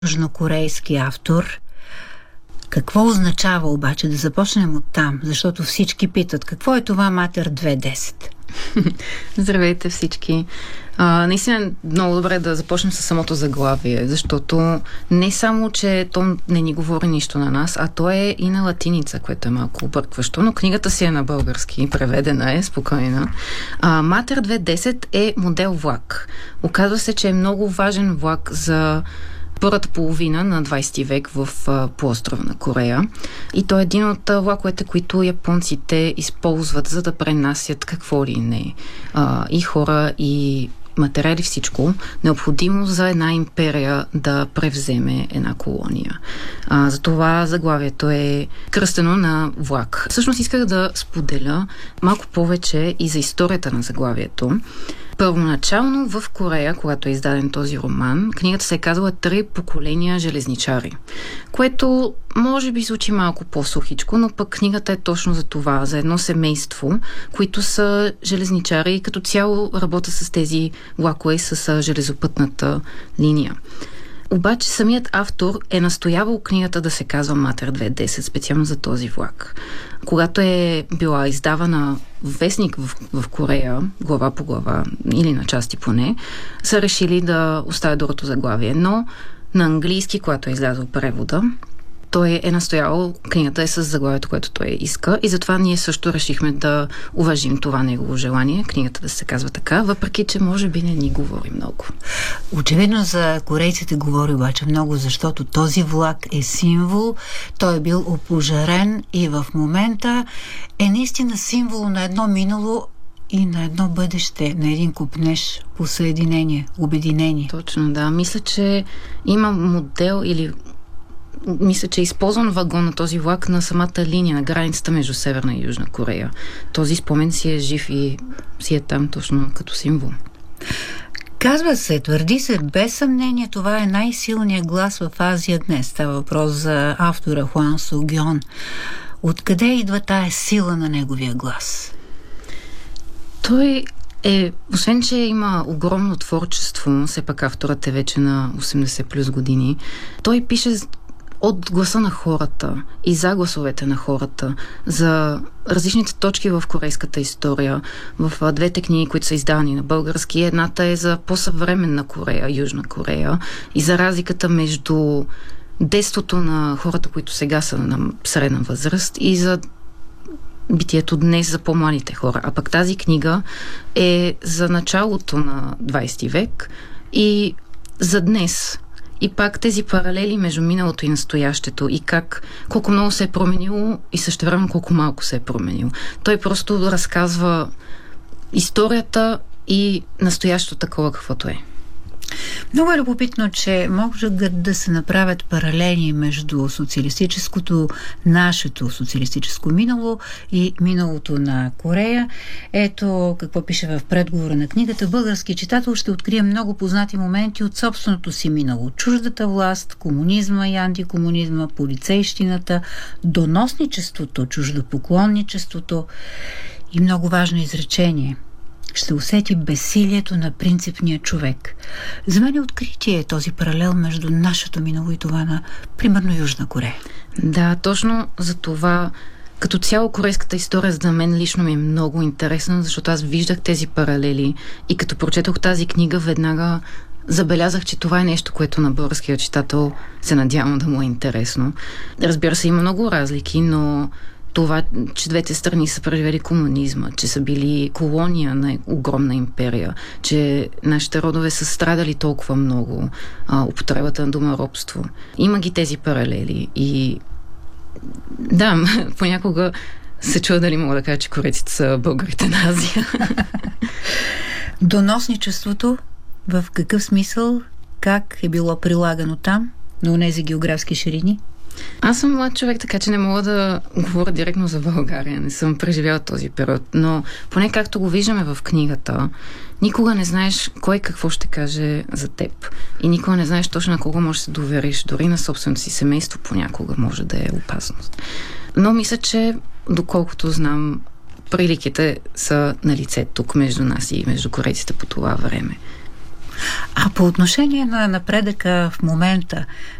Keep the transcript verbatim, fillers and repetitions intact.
южнокорейски автор. Какво означава обаче? Да започнем от там, защото всички питат, какво е това Матер две десет? Здравейте всички! А, наистина е много добре да започнем с самото заглавие, защото не само, че то не ни говори нищо на нас, а то е и на латиница, което е малко объркващо, но книгата си е на български, преведена е, спокойна. А, Матер две десет е модел влак. Оказва се, че е много важен влак за първата половина на двайсети век в а, полуострова на Корея. И то е един от а, влаковете, които японците използват, за да пренасят какво ли не. А, и хора, и материали, всичко необходимо за една империя да превземе една колония. А, затова заглавието е кръстено на влак. Всъщност исках да споделя малко повече и за историята на заглавието. Първоначално в Корея, когато е издаден този роман, книгата се е казала Три поколения железничари, което може би звучи малко по-сухичко, но пък книгата е точно за това, за едно семейство, които са железничари и като цяло работят с тези влакове, с железопътната линия. Обаче самият автор е настоявал книгата да се казва Матер две десет, специално за този влак. Когато е била издавана вестник в, в Корея, глава по глава, или на части поне, са решили да оставят другото заглавие. Но на английски, когато е излязъл превода, той е настоял, книгата е с заглавието, което той иска, и затова ние също решихме да уважим това негово желание, книгата да се казва така, въпреки че може би не ни говори много. Очевидно за корейците говори обаче много, защото този влак е символ, той е бил опожарен и в момента е наистина символ на едно минало и на едно бъдеще, на един купнеж по съединение, обединение. Точно, да. Мисля, че има модел или мисля, че е използван вагон на този влак на самата линия, на границата между Северна и Южна Корея. Този спомен си е жив и си е там точно като символ. Казва се, твърди се, без съмнение, това е най-силният глас в Азия днес. Става въпрос за автора Хван Со Гьон. Откъде идва тая сила на неговия глас? Той е, освен че има огромно творчество, все пак авторът е вече на осемдесет плюс години, той пише от гласа на хората и за гласовете на хората, за различните точки в корейската история. В двете книги, които са издавани на български, едната е за по-съвременна Корея, Южна Корея, и за разликата между детството на хората, които сега са на средна възраст, и за битието днес за по-младите хора. А пък тази книга е за началото на двайсети век и за днес. И пак тези паралели между миналото и настоящето и как, колко много се е променило и същевременно колко малко се е променило. Той просто разказва историята и настоящето такова, каквото е. Много е любопитно, че могат да се направят паралели между социалистическото, нашето социалистическо минало и миналото на Корея. Ето какво пише в предговора на книгата. Български читател ще открие много познати моменти от собственото си минало. Чуждата власт, комунизма и антикомунизма, полицейщината, доносничеството, чуждопоклонничеството и много важно изречение – ще усети безсилието на принципния човек. За мен е откритие този паралел между нашето минало и това на, примерно, Южна Корея. Да, точно за това като цяло корейската история за мен лично ми е много интересна, защото аз виждах тези паралели и като прочетох тази книга, веднага забелязах, че това е нещо, което на българския читател се надявам да му е интересно. Разбира се, има много разлики, но това, че двете страни са преживели комунизма, че са били колония на огромна империя, че нашите родове са страдали толкова много, а, употребата на дума робство. Има ги тези паралели и да, понякога се чува дали мога да кажа, че корейците са българите на Азия. Доносничеството в какъв смисъл, как е било прилагано там, на онези географски ширини? Аз съм млад човек, така че не мога да говоря директно за България. Не съм преживяла този период. Но поне както го виждаме в книгата, никога не знаеш кой какво ще каже за теб. И никога не знаеш точно на кого можеш да се довериш. Дори на собственото си семейство понякога може да е опасност. Но мисля, че доколкото знам, приликите са на лице тук между нас и между корейците по това време. А по отношение на напредъка в момента,